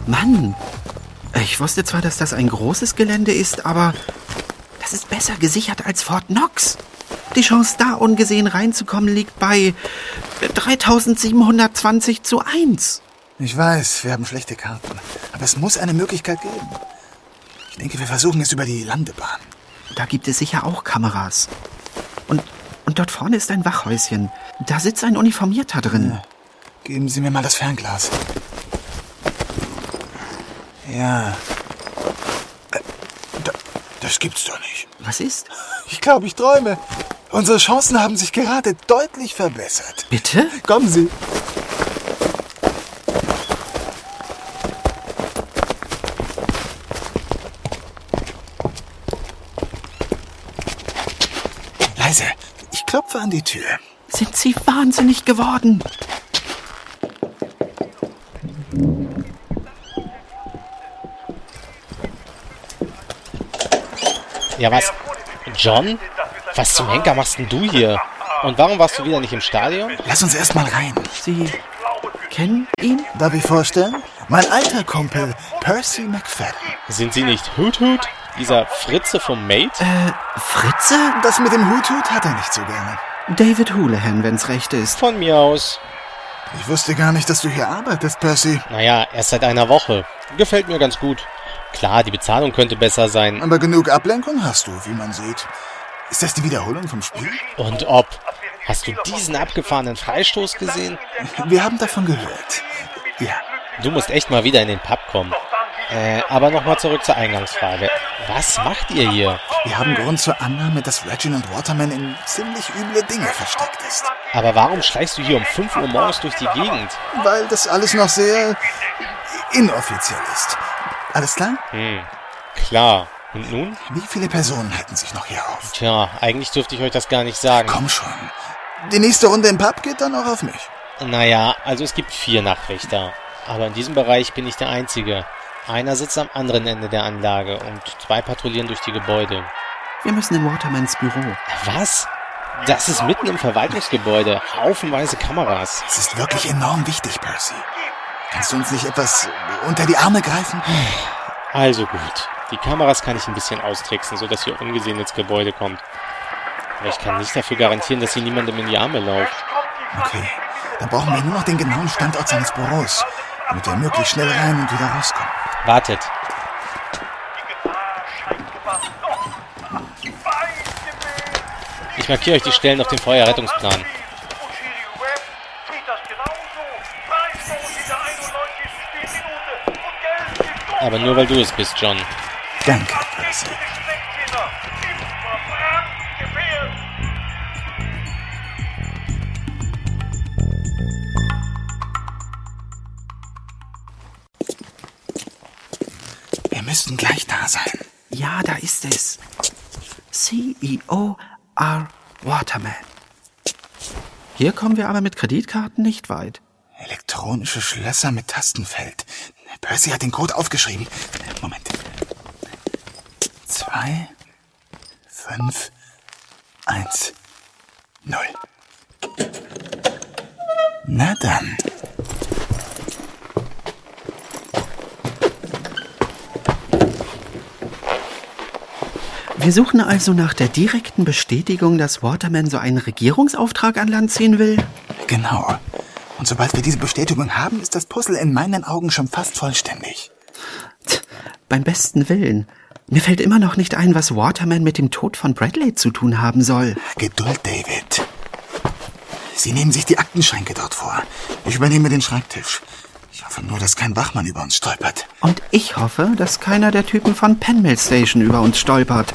Mann, ich wusste zwar, dass das ein großes Gelände ist, aber das ist besser gesichert als Fort Knox. Die Chance, da ungesehen reinzukommen, liegt bei 3720:1. Ich weiß, wir haben schlechte Karten. Aber es muss eine Möglichkeit geben. Ich denke, wir versuchen es über die Landebahn. Da gibt es sicher auch Kameras. Und dort vorne ist ein Wachhäuschen. Da sitzt ein Uniformierter drin. Ja. Geben Sie mir mal das Fernglas. Ja. Das gibt's doch nicht. Was ist? Ich glaube, ich träume. Unsere Chancen haben sich gerade deutlich verbessert. Bitte? Kommen Sie. Leise, ich klopfe an die Tür. Sind Sie wahnsinnig geworden? Ja, was? John? Was zum Henker machst denn du hier? Und warum warst du wieder nicht im Stadion? Lass uns erst mal rein. Sie kennen ihn? Darf ich vorstellen? Mein alter Kumpel, Percy McFadden. Sind Sie nicht Hoot Hoot? Dieser Fritze vom Mate? Fritze? Das mit dem Hut hat er nicht so gerne. David Houlihan, wenn's recht ist. Von mir aus. Ich wusste gar nicht, dass du hier arbeitest, Percy. Naja, erst seit einer Woche. Gefällt mir ganz gut. Klar, die Bezahlung könnte besser sein. Aber genug Ablenkung hast du, wie man sieht. Ist das die Wiederholung vom Spiel? Und ob? Hast du diesen abgefahrenen Freistoß gesehen? Wir haben davon gehört. Ja. Du musst echt mal wieder in den Pub kommen. Aber nochmal zurück zur Eingangsfrage. Was macht ihr hier? Wir haben Grund zur Annahme, dass Reginald Waterman in ziemlich üble Dinge versteckt ist. Aber warum schleichst du hier um 5 Uhr morgens durch die Gegend? Weil das alles noch sehr inoffiziell ist. Alles klar? Klar. Und nun? Wie viele Personen halten sich noch hier auf? Tja, eigentlich dürfte ich euch das gar nicht sagen. Komm schon. Die nächste Runde im Pub geht dann auch auf mich. Naja, also es gibt 4 Nachtwächter. Aber in diesem Bereich bin ich der Einzige. Einer sitzt am anderen Ende der Anlage und 2 patrouillieren durch die Gebäude. Wir müssen in Watermans Büro. Was? Das ist mitten im Verwaltungsgebäude. Haufenweise Kameras. Es ist wirklich enorm wichtig, Percy. Kannst du uns nicht etwas unter die Arme greifen? Also gut. Die Kameras kann ich ein bisschen austricksen, sodass ihr ungesehen ins Gebäude kommt. Aber ich kann nicht dafür garantieren, dass ihr niemandem in die Arme lauft. Okay, dann brauchen wir nur noch den genauen Standort seines Büros, damit er möglichst schnell rein und wieder rauskommt. Wartet. Ich markiere euch die Stellen auf dem Feuerrettungsplan. Aber nur weil du es bist, John. Danke, Percy. Wir müssten gleich da sein. Ja, da ist es. CEO R. Waterman. Hier kommen wir aber mit Kreditkarten nicht weit. Elektronische Schlösser mit Tastenfeld. Percy hat den Code aufgeschrieben. Moment. 2, 5, 1, 0. Na dann. Wir suchen also nach der direkten Bestätigung, dass Waterman so einen Regierungsauftrag an Land ziehen will? Genau. Und sobald wir diese Bestätigung haben, ist das Puzzle in meinen Augen schon fast vollständig. Beim besten Willen. Mir fällt immer noch nicht ein, was Waterman mit dem Tod von Bradley zu tun haben soll. Geduld, David. Sie nehmen sich die Aktenschränke dort vor. Ich übernehme den Schreibtisch. Ich hoffe nur, dass kein Wachmann über uns stolpert. Und ich hoffe, dass keiner der Typen von Penmill Station über uns stolpert.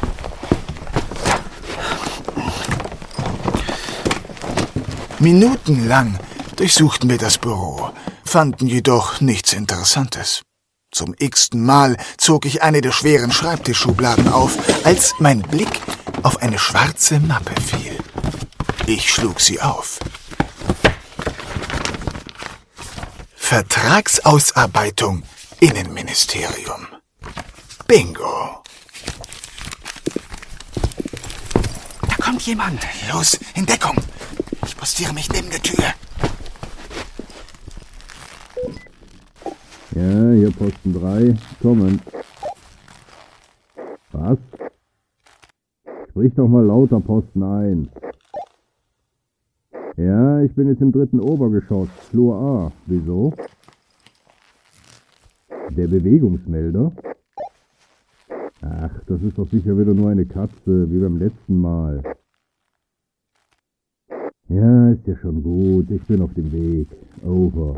Minutenlang durchsuchten wir das Büro, fanden jedoch nichts Interessantes. Zum x-ten Mal zog ich eine der schweren Schreibtischschubladen auf, als mein Blick auf eine schwarze Mappe fiel. Ich schlug sie auf. Vertragsausarbeitung, Innenministerium. Bingo. Da kommt jemand. Los, in Deckung. Ich postiere mich neben der Tür. Ja, hier Posten 3. Kommen. Was? Sprich doch mal lauter, Posten 1. Ja, ich bin jetzt im 3. Obergeschoss, Flur A. Wieso? Der Bewegungsmelder? Ach, das ist doch sicher wieder nur eine Katze, wie beim letzten Mal. Ja, ist ja schon gut, ich bin auf dem Weg. Over.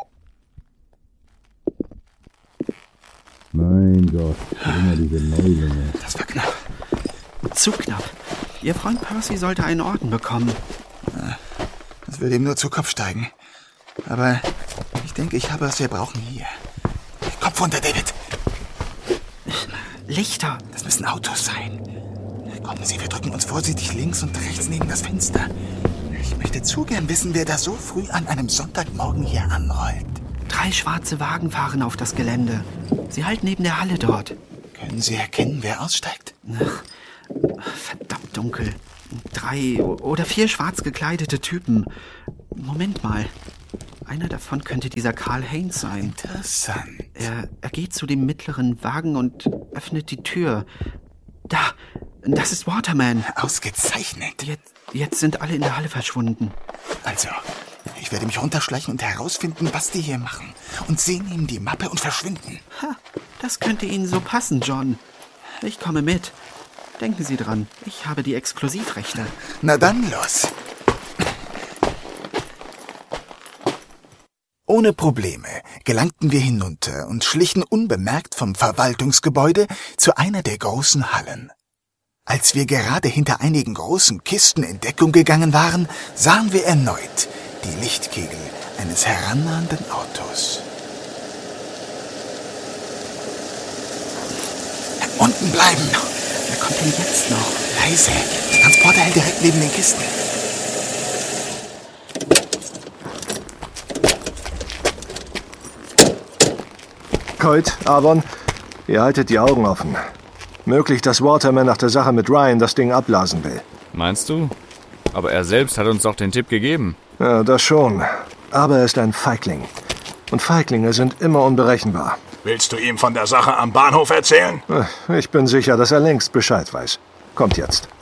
Mein Gott, immer diese Neulinge. Das war knapp. Zu knapp. Ihr Freund Percy sollte einen Orden bekommen. Das würde ihm nur zu Kopf steigen. Aber ich denke, ich habe, was wir brauchen hier. Kopf runter, David. Lichter. Das müssen Autos sein. Kommen Sie, wir drücken uns vorsichtig links und rechts neben das Fenster. Ich möchte zu gern wissen, wer da so früh an einem Sonntagmorgen hier anrollt. 3 schwarze Wagen fahren auf das Gelände. Sie halten neben der Halle dort. Können Sie erkennen, wer aussteigt? Ach, verdammt dunkel. 3 oder 4 schwarz gekleidete Typen. Moment mal. Einer davon könnte dieser Karl Haynes sein. Interessant. Er geht zu dem mittleren Wagen und öffnet die Tür. Da, das ist Waterman. Ausgezeichnet. Jetzt sind alle in der Halle verschwunden. Also, ich werde mich runterschleichen und herausfinden, was die hier machen. Und Sie nehmen die Mappe und verschwinden. Ha, das könnte Ihnen so passen, John. Ich komme mit. Denken Sie dran, ich habe die Exklusivrechte. Na dann los. Ohne Probleme gelangten wir hinunter und schlichen unbemerkt vom Verwaltungsgebäude zu einer der großen Hallen. Als wir gerade hinter einigen großen Kisten in Deckung gegangen waren, sahen wir erneut die Lichtkegel eines herannahenden Autos. Unten bleiben! Wer kommt denn jetzt noch? Leise! Der Transporter hält direkt neben den Kisten. Coit, Avon, ihr haltet die Augen offen. Möglich, dass Waterman nach der Sache mit Ryan das Ding abblasen will. Meinst du? Aber er selbst hat uns doch den Tipp gegeben. Ja, das schon. Aber er ist ein Feigling. Und Feiglinge sind immer unberechenbar. Willst du ihm von der Sache am Bahnhof erzählen? Ich bin sicher, dass er längst Bescheid weiß. Kommt jetzt.